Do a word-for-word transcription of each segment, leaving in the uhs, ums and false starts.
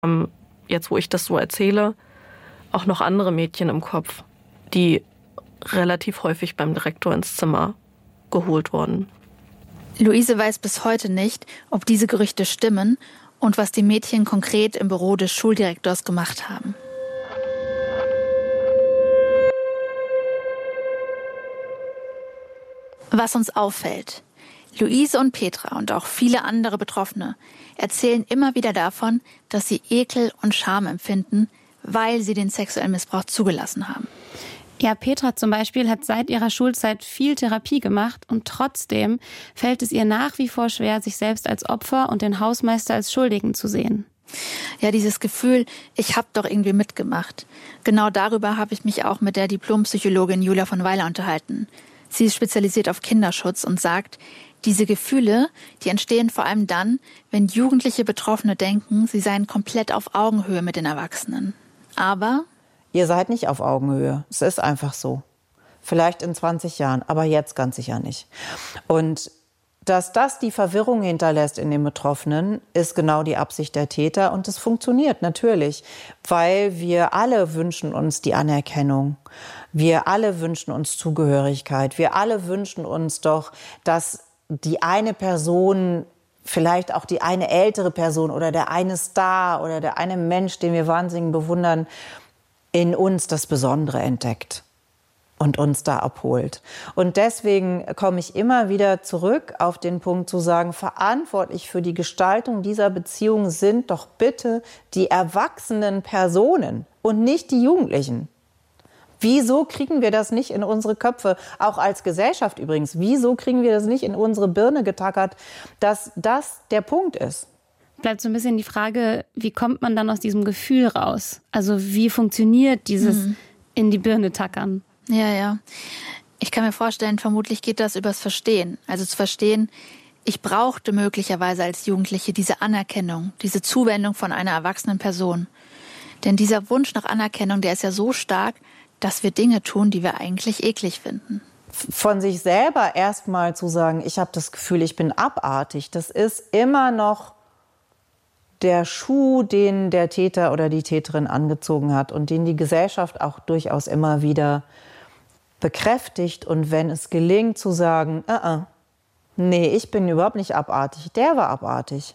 Jetzt, wo ich das so erzähle, auch noch andere Mädchen im Kopf, die relativ häufig beim Direktor ins Zimmer geholt wurden. Luise weiß bis heute nicht, ob diese Gerüchte stimmen und was die Mädchen konkret im Büro des Schuldirektors gemacht haben. Was uns auffällt: Luise und Petra und auch viele andere Betroffene erzählen immer wieder davon, dass sie Ekel und Scham empfinden, weil sie den sexuellen Missbrauch zugelassen haben. Ja, Petra zum Beispiel hat seit ihrer Schulzeit viel Therapie gemacht und trotzdem fällt es ihr nach wie vor schwer, sich selbst als Opfer und den Hausmeister als Schuldigen zu sehen. Ja, dieses Gefühl, ich habe doch irgendwie mitgemacht. Genau darüber habe ich mich auch mit der Diplompsychologin Julia von Weiler unterhalten. Sie ist spezialisiert auf Kinderschutz und sagt, diese Gefühle, die entstehen vor allem dann, wenn jugendliche Betroffene denken, sie seien komplett auf Augenhöhe mit den Erwachsenen. Aber ihr seid nicht auf Augenhöhe. Es ist einfach so. Vielleicht in zwanzig Jahren, aber jetzt ganz sicher nicht. Und dass das die Verwirrung hinterlässt in den Betroffenen, ist genau die Absicht der Täter. Und es funktioniert natürlich, weil wir alle wünschen uns die Anerkennung. Wir alle wünschen uns Zugehörigkeit. Wir alle wünschen uns doch, dass die eine Person, vielleicht auch die eine ältere Person oder der eine Star oder der eine Mensch, den wir wahnsinnig bewundern, in uns das Besondere entdeckt und uns da abholt. Und deswegen komme ich immer wieder zurück auf den Punkt zu sagen, verantwortlich für die Gestaltung dieser Beziehung sind doch bitte die erwachsenen Personen und nicht die Jugendlichen. Wieso kriegen wir das nicht in unsere Köpfe, auch als Gesellschaft übrigens? Wieso kriegen wir das nicht in unsere Birne getackert, dass das der Punkt ist? Bleibt so ein bisschen die Frage, wie kommt man dann aus diesem Gefühl raus? Also wie funktioniert dieses mhm. in die Birne tackern? Ja, ja. Ich kann mir vorstellen, vermutlich geht das übers Verstehen. Also zu verstehen, ich brauchte möglicherweise als Jugendliche diese Anerkennung, diese Zuwendung von einer erwachsenen Person. Denn dieser Wunsch nach Anerkennung, der ist ja so stark, dass wir Dinge tun, die wir eigentlich eklig finden. Von sich selber erstmal zu sagen, ich habe das Gefühl, ich bin abartig, das ist immer noch der Schuh, den der Täter oder die Täterin angezogen hat und den die Gesellschaft auch durchaus immer wieder bekräftigt. Und wenn es gelingt zu sagen, uh -uh, nee, ich bin überhaupt nicht abartig, der war abartig.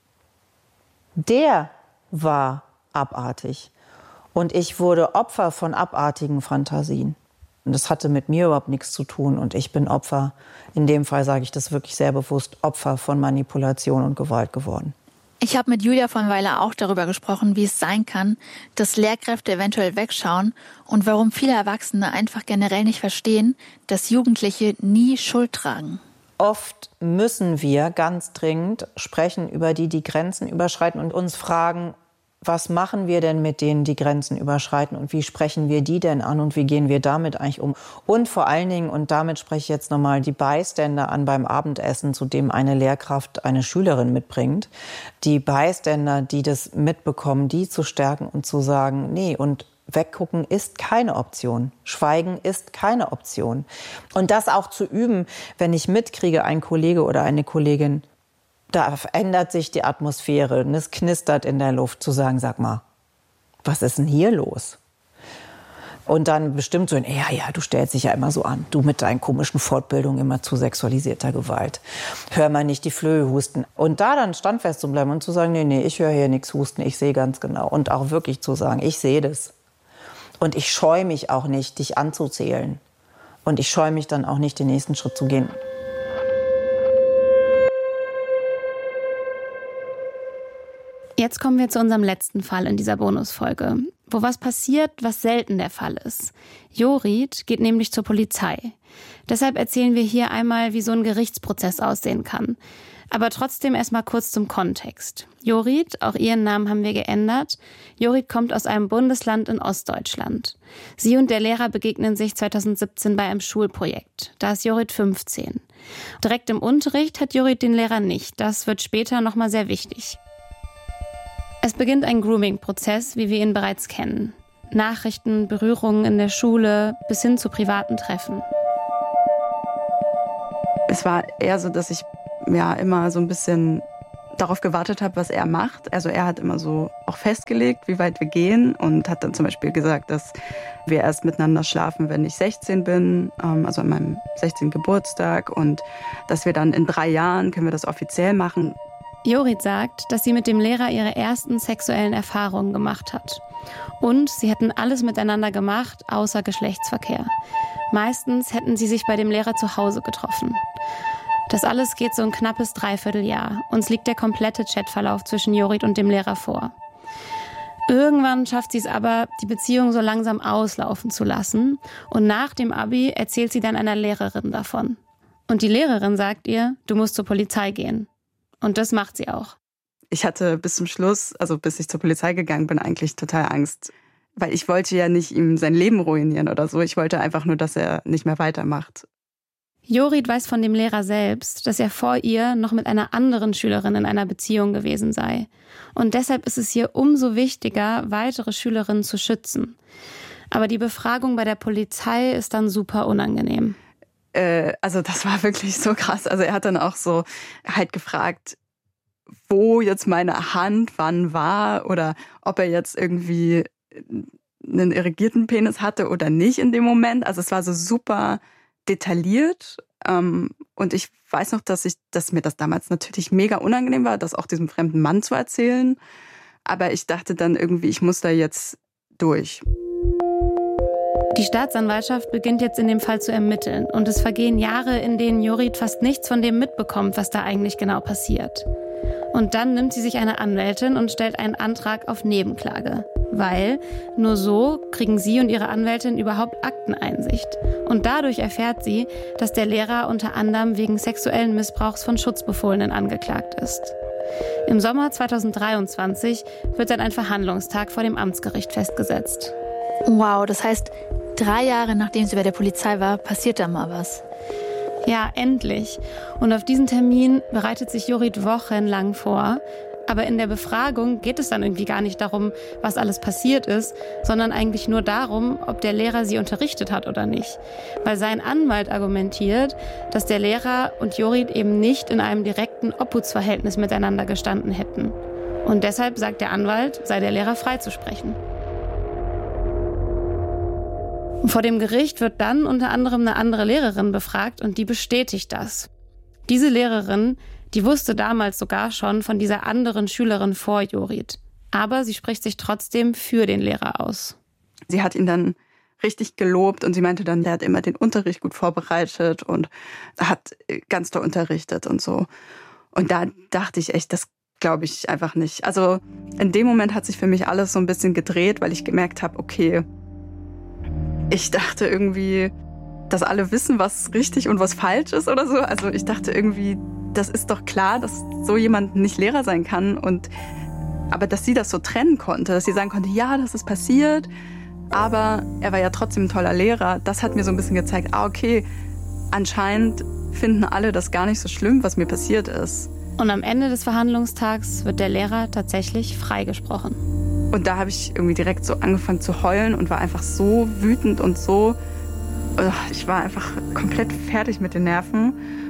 Der war abartig. Und ich wurde Opfer von abartigen Fantasien. Und das hatte mit mir überhaupt nichts zu tun. Und ich bin Opfer, in dem Fall sage ich das wirklich sehr bewusst, Opfer von Manipulation und Gewalt geworden. Ich habe mit Julia von Weiler auch darüber gesprochen, wie es sein kann, dass Lehrkräfte eventuell wegschauen und warum viele Erwachsene einfach generell nicht verstehen, dass Jugendliche nie Schuld tragen. Oft müssen wir ganz dringend sprechen über die, die Grenzen überschreiten und uns fragen, was machen wir denn mit denen, die Grenzen überschreiten und wie sprechen wir die denn an und wie gehen wir damit eigentlich um? Und vor allen Dingen, und damit spreche ich jetzt nochmal die Bystander an beim Abendessen, zu dem eine Lehrkraft eine Schülerin mitbringt, die Bystander, die das mitbekommen, die zu stärken und zu sagen, nee, und weggucken ist keine Option. Schweigen ist keine Option. Und das auch zu üben, wenn ich mitkriege, ein Kollege oder eine Kollegin, da verändert sich die Atmosphäre und es knistert in der Luft, zu sagen, sag mal, was ist denn hier los? Und dann bestimmt so, ja, ja, du stellst dich ja immer so an, du mit deinen komischen Fortbildungen immer zu sexualisierter Gewalt. Hör mal nicht die Flöhe husten. Und da dann standfest zu bleiben und zu sagen, nee, nee, ich höre hier nichts husten, ich sehe ganz genau. Und auch wirklich zu sagen, ich sehe das. Und ich scheue mich auch nicht, dich anzuzählen. Und ich scheue mich dann auch nicht, den nächsten Schritt zu gehen. Jetzt kommen wir zu unserem letzten Fall in dieser Bonusfolge, wo was passiert, was selten der Fall ist. Jorid geht nämlich zur Polizei. Deshalb erzählen wir hier einmal, wie so ein Gerichtsprozess aussehen kann. Aber trotzdem erstmal kurz zum Kontext. Jorid, auch ihren Namen haben wir geändert. Jorid kommt aus einem Bundesland in Ostdeutschland. Sie und der Lehrer begegnen sich zweitausendsiebzehn bei einem Schulprojekt. Da ist Jorid fünfzehn. Direkt im Unterricht hat Jorid den Lehrer nicht. Das wird später nochmal sehr wichtig. Es beginnt ein Grooming-Prozess, wie wir ihn bereits kennen. Nachrichten, Berührungen in der Schule bis hin zu privaten Treffen. Es war eher so, dass ich ja immer so ein bisschen darauf gewartet habe, was er macht. Also er hat immer so auch festgelegt, wie weit wir gehen und hat dann zum Beispiel gesagt, dass wir erst miteinander schlafen, wenn ich sechzehn bin, also an meinem sechzehnten Geburtstag, und dass wir dann in drei Jahren können wir das offiziell machen. Jorit sagt, dass sie mit dem Lehrer ihre ersten sexuellen Erfahrungen gemacht hat. Und sie hätten alles miteinander gemacht, außer Geschlechtsverkehr. Meistens hätten sie sich bei dem Lehrer zu Hause getroffen. Das alles geht so ein knappes Dreivierteljahr. Uns liegt der komplette Chatverlauf zwischen Jorit und dem Lehrer vor. Irgendwann schafft sie es aber, die Beziehung so langsam auslaufen zu lassen. Und nach dem Abi erzählt sie dann einer Lehrerin davon. Und die Lehrerin sagt ihr, du musst zur Polizei gehen. Und das macht sie auch. Ich hatte bis zum Schluss, also bis ich zur Polizei gegangen bin, eigentlich total Angst. Weil ich wollte ja nicht ihm sein Leben ruinieren oder so. Ich wollte einfach nur, dass er nicht mehr weitermacht. Jorit weiß von dem Lehrer selbst, dass er vor ihr noch mit einer anderen Schülerin in einer Beziehung gewesen sei. Und deshalb ist es hier umso wichtiger, weitere Schülerinnen zu schützen. Aber die Befragung bei der Polizei ist dann super unangenehm. Äh, also das war wirklich so krass. Also er hat dann auch so halt gefragt, wo jetzt meine Hand wann war oder ob er jetzt irgendwie einen irrigierten Penis hatte oder nicht in dem Moment. Also es war so super detailliert. Ähm, und ich weiß noch, dass ich, dass mir das damals natürlich mega unangenehm war, das auch diesem fremden Mann zu erzählen. Aber ich dachte dann irgendwie, ich muss da jetzt durch. Die Staatsanwaltschaft beginnt jetzt in dem Fall zu ermitteln. Und es vergehen Jahre, in denen Jorit fast nichts von dem mitbekommt, was da eigentlich genau passiert. Und dann nimmt sie sich eine Anwältin und stellt einen Antrag auf Nebenklage. Weil nur so kriegen sie und ihre Anwältin überhaupt Akteneinsicht. Und dadurch erfährt sie, dass der Lehrer unter anderem wegen sexuellen Missbrauchs von Schutzbefohlenen angeklagt ist. Im Sommer zweitausenddreiundzwanzig wird dann ein Verhandlungstag vor dem Amtsgericht festgesetzt. Wow, das heißt, drei Jahre nachdem sie bei der Polizei war, passiert da mal was. Ja, endlich. Und auf diesen Termin bereitet sich Jorit wochenlang vor. Aber in der Befragung geht es dann irgendwie gar nicht darum, was alles passiert ist, sondern eigentlich nur darum, ob der Lehrer sie unterrichtet hat oder nicht. Weil sein Anwalt argumentiert, dass der Lehrer und Jorit eben nicht in einem direkten Obhutsverhältnis miteinander gestanden hätten. Und deshalb sagt der Anwalt, sei der Lehrer freizusprechen. Vor dem Gericht wird dann unter anderem eine andere Lehrerin befragt und die bestätigt das. Diese Lehrerin, die wusste damals sogar schon von dieser anderen Schülerin vor Jorit. Aber sie spricht sich trotzdem für den Lehrer aus. Sie hat ihn dann richtig gelobt und sie meinte dann, der hat immer den Unterricht gut vorbereitet und hat ganz toll unterrichtet und so. Und da dachte ich echt, das glaube ich einfach nicht. Also in dem Moment hat sich für mich alles so ein bisschen gedreht, weil ich gemerkt habe, okay, ich dachte irgendwie, dass alle wissen, was richtig und was falsch ist oder so. Also ich dachte irgendwie, das ist doch klar, dass so jemand nicht Lehrer sein kann. Und aber dass sie das so trennen konnte, dass sie sagen konnte, ja, das ist passiert, aber er war ja trotzdem ein toller Lehrer. Das hat mir so ein bisschen gezeigt, ah, okay, anscheinend finden alle das gar nicht so schlimm, was mir passiert ist. Und am Ende des Verhandlungstags wird der Lehrer tatsächlich freigesprochen. Und da habe ich irgendwie direkt so angefangen zu heulen und war einfach so wütend und so, ich war einfach komplett fertig mit den Nerven.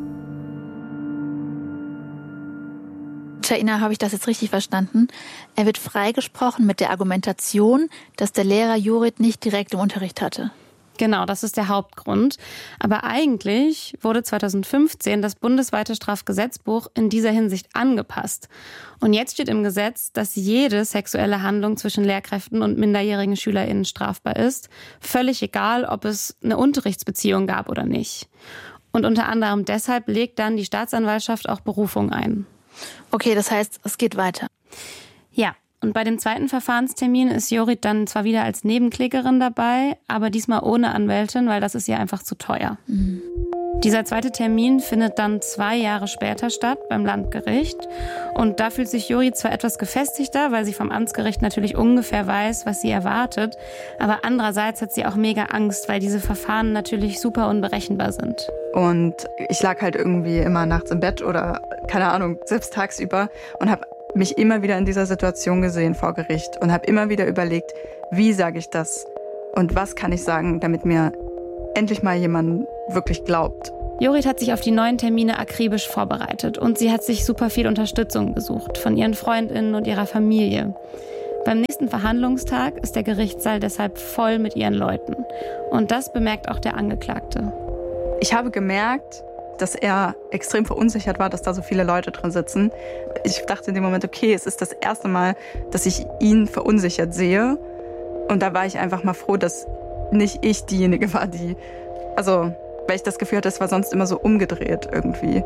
Shaina, habe ich das jetzt richtig verstanden? Er wird freigesprochen mit der Argumentation, dass der Lehrer Jorit nicht direkt im Unterricht hatte. Genau, das ist der Hauptgrund. Aber eigentlich wurde zweitausendfünfzehn das bundesweite Strafgesetzbuch in dieser Hinsicht angepasst. Und jetzt steht im Gesetz, dass jede sexuelle Handlung zwischen Lehrkräften und minderjährigen SchülerInnen strafbar ist. Völlig egal, ob es eine Unterrichtsbeziehung gab oder nicht. Und unter anderem deshalb legt dann die Staatsanwaltschaft auch Berufung ein. Okay, das heißt, es geht weiter. Ja. Und bei dem zweiten Verfahrenstermin ist Jorit dann zwar wieder als Nebenklägerin dabei, aber diesmal ohne Anwältin, weil das ist ihr einfach zu teuer. Mhm. Dieser zweite Termin findet dann zwei Jahre später statt beim Landgericht. Und da fühlt sich Jorit zwar etwas gefestigter, weil sie vom Amtsgericht natürlich ungefähr weiß, was sie erwartet. Aber andererseits hat sie auch mega Angst, weil diese Verfahren natürlich super unberechenbar sind. Und ich lag halt irgendwie immer nachts im Bett oder, keine Ahnung, selbst tagsüber und habe mich immer wieder in dieser Situation gesehen vor Gericht und habe immer wieder überlegt, wie sage ich das und was kann ich sagen, damit mir endlich mal jemand wirklich glaubt. Jorit hat sich auf die neuen Termine akribisch vorbereitet und sie hat sich super viel Unterstützung gesucht von ihren FreundInnen und ihrer Familie. Beim nächsten Verhandlungstag ist der Gerichtssaal deshalb voll mit ihren Leuten. Und das bemerkt auch der Angeklagte. Ich habe gemerkt, dass er extrem verunsichert war, dass da so viele Leute drin sitzen. Ich dachte in dem Moment, okay, es ist das erste Mal, dass ich ihn verunsichert sehe. Und da war ich einfach mal froh, dass nicht ich diejenige war, die... Also, weil ich das Gefühl hatte, es war sonst immer so umgedreht irgendwie.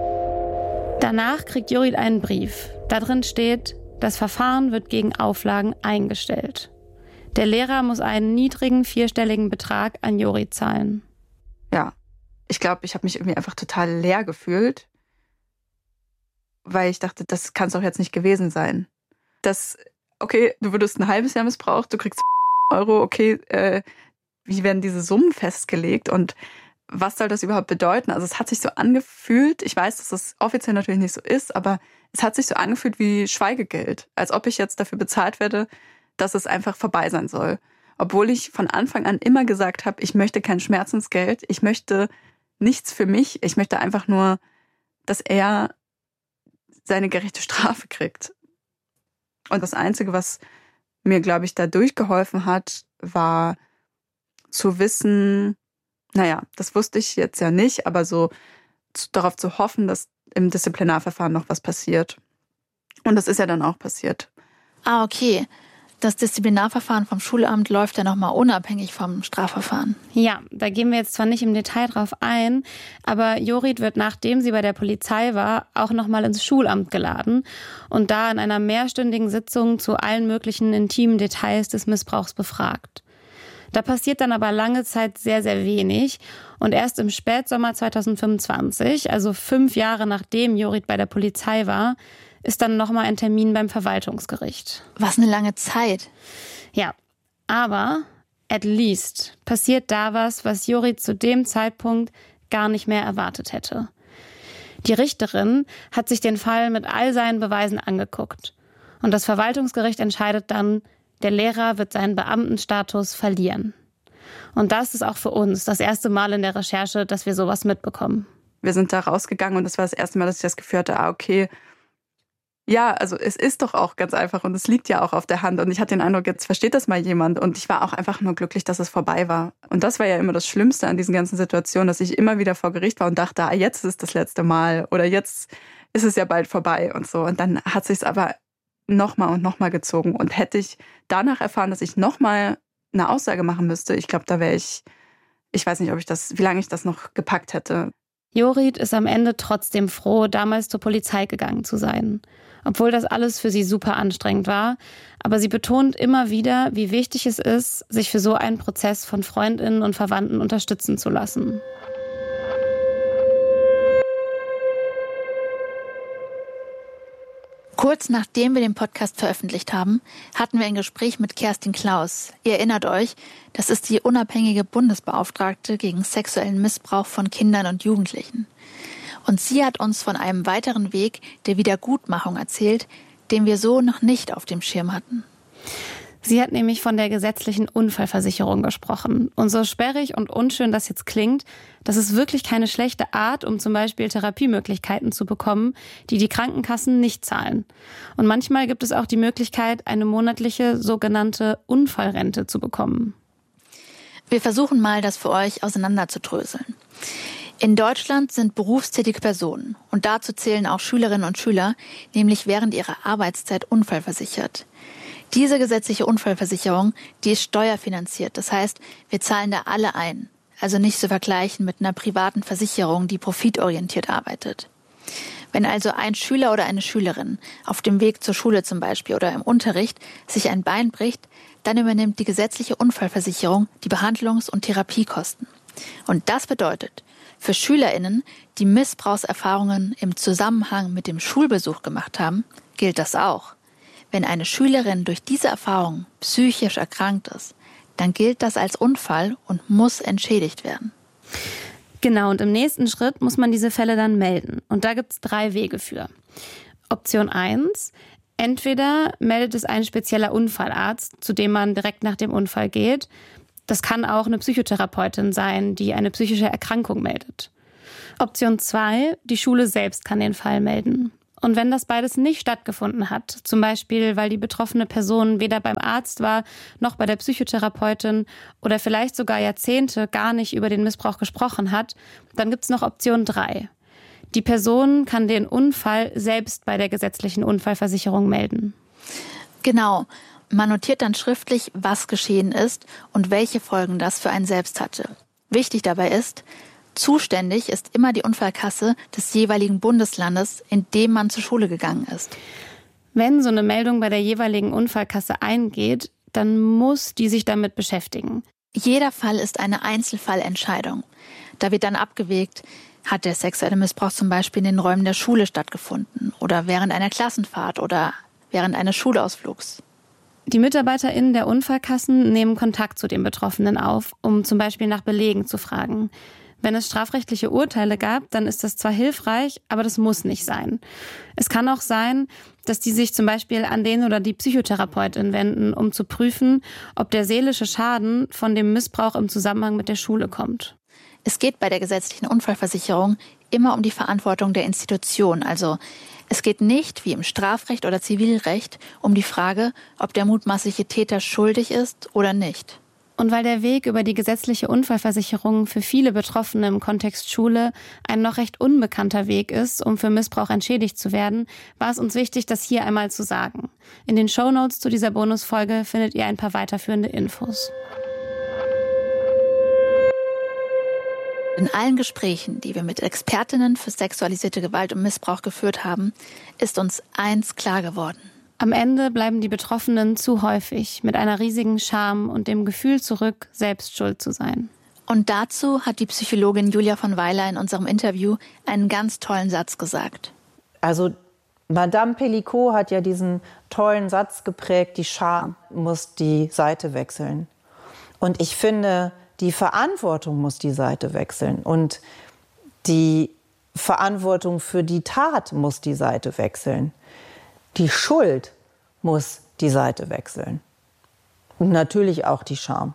Danach kriegt Jorit einen Brief. Da drin steht, das Verfahren wird gegen Auflagen eingestellt. Der Lehrer muss einen niedrigen vierstelligen Betrag an Jorit zahlen. Ja, ich glaube, ich habe mich irgendwie einfach total leer gefühlt, weil ich dachte, das kann es doch jetzt nicht gewesen sein. Das, okay, du wurdest ein halbes Jahr missbraucht, du kriegst Euro, okay, äh, wie werden diese Summen festgelegt und was soll das überhaupt bedeuten? Also es hat sich so angefühlt, ich weiß, dass das offiziell natürlich nicht so ist, aber es hat sich so angefühlt wie Schweigegeld, als ob ich jetzt dafür bezahlt werde, dass es einfach vorbei sein soll. Obwohl ich von Anfang an immer gesagt habe, ich möchte kein Schmerzensgeld, ich möchte nichts für mich, ich möchte einfach nur, dass er seine gerechte Strafe kriegt. Und das Einzige, was mir, glaube ich, da durchgeholfen hat, war zu wissen, naja, das wusste ich jetzt ja nicht, aber so zu, darauf zu hoffen, dass im Disziplinarverfahren noch was passiert. Und das ist ja dann auch passiert. Ah, okay. Das Disziplinarverfahren vom Schulamt läuft ja nochmal unabhängig vom Strafverfahren. Ja, da gehen wir jetzt zwar nicht im Detail drauf ein, aber Jorit wird, nachdem sie bei der Polizei war, auch nochmal ins Schulamt geladen und da in einer mehrstündigen Sitzung zu allen möglichen intimen Details des Missbrauchs befragt. Da passiert dann aber lange Zeit sehr, sehr wenig. Und erst im Spätsommer zweitausendfünfundzwanzig, also fünf Jahre nachdem Jorit bei der Polizei war, ist dann nochmal ein Termin beim Verwaltungsgericht. Was eine lange Zeit. Ja, aber at least passiert da was, was Jorit zu dem Zeitpunkt gar nicht mehr erwartet hätte. Die Richterin hat sich den Fall mit all seinen Beweisen angeguckt. Und das Verwaltungsgericht entscheidet dann, der Lehrer wird seinen Beamtenstatus verlieren. Und das ist auch für uns das erste Mal in der Recherche, dass wir sowas mitbekommen. Wir sind da rausgegangen und das war das erste Mal, dass ich das Gefühl hatte, ah, okay, ja, also es ist doch auch ganz einfach und es liegt ja auch auf der Hand. Und ich hatte den Eindruck, jetzt versteht das mal jemand. Und ich war auch einfach nur glücklich, dass es vorbei war. Und das war ja immer das Schlimmste an diesen ganzen Situationen, dass ich immer wieder vor Gericht war und dachte, ah, jetzt ist es das letzte Mal oder jetzt ist es ja bald vorbei und so. Und dann hat sich's aber nochmal und nochmal gezogen. Und hätte ich danach erfahren, dass ich nochmal eine Aussage machen müsste, ich glaube, da wäre ich, ich weiß nicht, ob ich das, wie lange ich das noch gepackt hätte. Jorit ist am Ende trotzdem froh, damals zur Polizei gegangen zu sein. Obwohl das alles für sie super anstrengend war. Aber sie betont immer wieder, wie wichtig es ist, sich für so einen Prozess von FreundInnen und Verwandten unterstützen zu lassen. Kurz nachdem wir den Podcast veröffentlicht haben, hatten wir ein Gespräch mit Kerstin Klaus. Ihr erinnert euch, das ist die unabhängige Bundesbeauftragte gegen sexuellen Missbrauch von Kindern und Jugendlichen. Und sie hat uns von einem weiteren Weg der Wiedergutmachung erzählt, den wir so noch nicht auf dem Schirm hatten. Sie hat nämlich von der gesetzlichen Unfallversicherung gesprochen. Und so sperrig und unschön das jetzt klingt, das ist wirklich keine schlechte Art, um zum Beispiel Therapiemöglichkeiten zu bekommen, die die Krankenkassen nicht zahlen. Und manchmal gibt es auch die Möglichkeit, eine monatliche sogenannte Unfallrente zu bekommen. Wir versuchen mal, das für euch auseinanderzudröseln. In Deutschland sind berufstätige Personen, und dazu zählen auch Schülerinnen und Schüler, nämlich während ihrer Arbeitszeit unfallversichert. Diese gesetzliche Unfallversicherung, die ist steuerfinanziert. Das heißt, wir zahlen da alle ein. Also nicht zu vergleichen mit einer privaten Versicherung, die profitorientiert arbeitet. Wenn also ein Schüler oder eine Schülerin auf dem Weg zur Schule zum Beispiel oder im Unterricht sich ein Bein bricht, dann übernimmt die gesetzliche Unfallversicherung die Behandlungs- und Therapiekosten. Und das bedeutet, für SchülerInnen, die Missbrauchserfahrungen im Zusammenhang mit dem Schulbesuch gemacht haben, gilt das auch. Wenn eine Schülerin durch diese Erfahrung psychisch erkrankt ist, dann gilt das als Unfall und muss entschädigt werden. Genau, und im nächsten Schritt muss man diese Fälle dann melden. Und da gibt es drei Wege für. Option eins, entweder meldet es ein spezieller Unfallarzt, zu dem man direkt nach dem Unfall geht. Das kann auch eine Psychotherapeutin sein, die eine psychische Erkrankung meldet. Option zwei, die Schule selbst kann den Fall melden. Und wenn das beides nicht stattgefunden hat, zum Beispiel, weil die betroffene Person weder beim Arzt war, noch bei der Psychotherapeutin oder vielleicht sogar Jahrzehnte gar nicht über den Missbrauch gesprochen hat, dann gibt es noch Option drei. Die Person kann den Unfall selbst bei der gesetzlichen Unfallversicherung melden. Genau. Man notiert dann schriftlich, was geschehen ist und welche Folgen das für einen selbst hatte. Wichtig dabei ist, zuständig ist immer die Unfallkasse des jeweiligen Bundeslandes, in dem man zur Schule gegangen ist. Wenn so eine Meldung bei der jeweiligen Unfallkasse eingeht, dann muss die sich damit beschäftigen. Jeder Fall ist eine Einzelfallentscheidung. Da wird dann abgewägt, hat der sexuelle Missbrauch zum Beispiel in den Räumen der Schule stattgefunden oder während einer Klassenfahrt oder während eines Schulausflugs. Die MitarbeiterInnen der Unfallkassen nehmen Kontakt zu den Betroffenen auf, um zum Beispiel nach Belegen zu fragen. Wenn es strafrechtliche Urteile gab, dann ist das zwar hilfreich, aber das muss nicht sein. Es kann auch sein, dass die sich zum Beispiel an den oder die Psychotherapeutin wenden, um zu prüfen, ob der seelische Schaden von dem Missbrauch im Zusammenhang mit der Schule kommt. Es geht bei der gesetzlichen Unfallversicherung immer um die Verantwortung der Institution. Also es geht nicht, wie im Strafrecht oder Zivilrecht, um die Frage, ob der mutmaßliche Täter schuldig ist oder nicht. Und weil der Weg über die gesetzliche Unfallversicherung für viele Betroffene im Kontext Schule ein noch recht unbekannter Weg ist, um für Missbrauch entschädigt zu werden, war es uns wichtig, das hier einmal zu sagen. In den Shownotes zu dieser Bonusfolge findet ihr ein paar weiterführende Infos. In allen Gesprächen, die wir mit Expertinnen für sexualisierte Gewalt und Missbrauch geführt haben, ist uns eins klar geworden. Am Ende bleiben die Betroffenen zu häufig mit einer riesigen Scham und dem Gefühl zurück, selbst schuld zu sein. Und dazu hat die Psychologin Julia von Weiler in unserem Interview einen ganz tollen Satz gesagt. Also Madame Pellicot hat ja diesen tollen Satz geprägt, die Scham muss die Seite wechseln. Und ich finde, die Verantwortung muss die Seite wechseln. Und die Verantwortung für die Tat muss die Seite wechseln. Die Schuld muss die Seite wechseln. Und natürlich auch die Scham.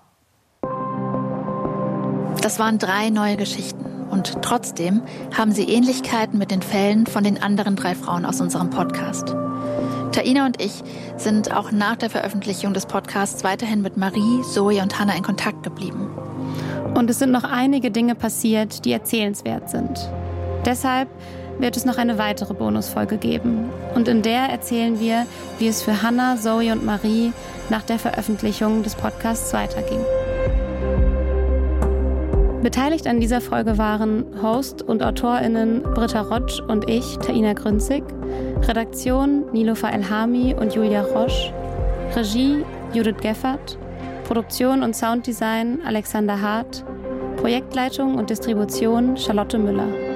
Das waren drei neue Geschichten. Und trotzdem haben sie Ähnlichkeiten mit den Fällen von den anderen drei Frauen aus unserem Podcast. Taina und ich sind auch nach der Veröffentlichung des Podcasts weiterhin mit Marie, Zoe und Hannah in Kontakt geblieben. Und es sind noch einige Dinge passiert, die erzählenswert sind. Deshalb wird es noch eine weitere Bonusfolge geben. Und in der erzählen wir, wie es für Hannah, Zoe und Marie nach der Veröffentlichung des Podcasts weiterging. Beteiligt an dieser Folge waren Host und AutorInnen Britta Rotsch und ich, Taina Grünzig, Redaktion Nilofer Elhami und Julia Roche, Regie Judith Geffert, Produktion und Sounddesign Alexander Hart, Projektleitung und Distribution Charlotte Müller.